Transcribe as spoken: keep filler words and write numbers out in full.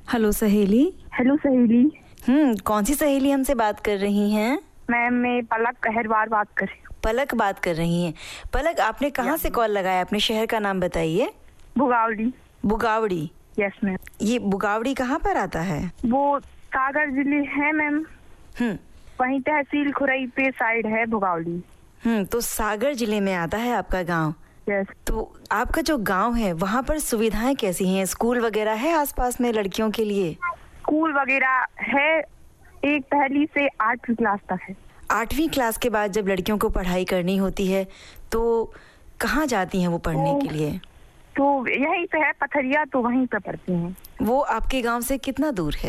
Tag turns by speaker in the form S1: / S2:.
S1: Hello सहेली।
S2: Hello सहेली।
S1: हम्म कौन सी सहेली हमसे बात कर रही हैं?
S2: मैम मैं पलक कहरवार बात कर रही हूँ।
S1: पलक बात कर रही हैं। पलक, आपने कहाँ से कॉल लगाया? अपने शहर का नाम बताइए।
S2: भुगावड़ी।
S1: बुगावड़ी?
S2: Yes ma'am.
S1: ये बुगावड़ी कहाँ पर आता है?
S2: वो सागर जिले है मैम।
S1: हम्म
S2: वहीं तहसील खुरई पे साइड है भुगावड़ी।
S1: हम्म तो सागर जिले में आता है आपका गांव।
S2: यस।
S1: तो आपका जो गांव है वहाँ पर सुविधाएं कैसी हैं? स्कूल वगैरह है आसपास में लड़कियों के लिए?
S2: स्कूल वगैरह है, एक पहली से आठवीं क्लास तक है।
S1: आठवीं क्लास के बाद जब लड़कियों को पढ़ाई करनी होती है तो कहाँ जाती हैं वो पढ़ने
S2: तो,
S1: के लिए?
S2: तो यहीं पे है पथरिया, तो वहीं पे पढ़ती हैं।
S1: वो आपके गांव से कितना दूर है?